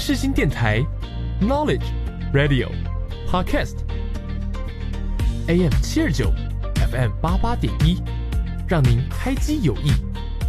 世新电台 Knowledge Radio Podcast AM 729 FM 88.1，让您开机有益，